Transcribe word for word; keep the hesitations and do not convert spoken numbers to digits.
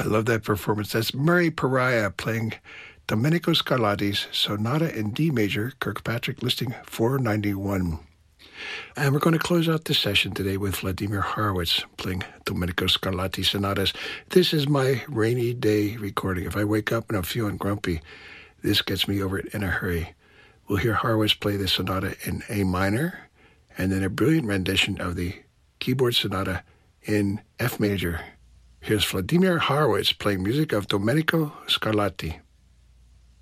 love that performance. That's Murray Pariah playing Domenico Scarlatti's Sonata in D major, Kirkpatrick listing four ninety-one. And we're going to close out this session today with Vladimir Horowitz playing Domenico Scarlatti sonatas. This is my rainy day recording. If I wake up and I'm feeling grumpy, this gets me over it in a hurry. We'll hear Horowitz play this sonata in A minor, and then a brilliant rendition of the keyboard sonata in F major. Here's Vladimir Horowitz playing music of Domenico Scarlatti.